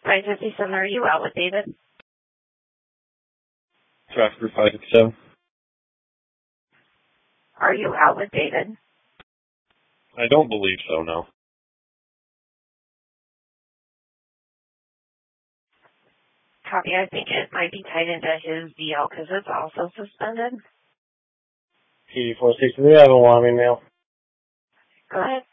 557, are you out with David? Traffic 567. Are you out with David? I don't believe so, no. Copy, I think it might be tied into his DL because it's also suspended. P463, I have a alarm email. Go ahead.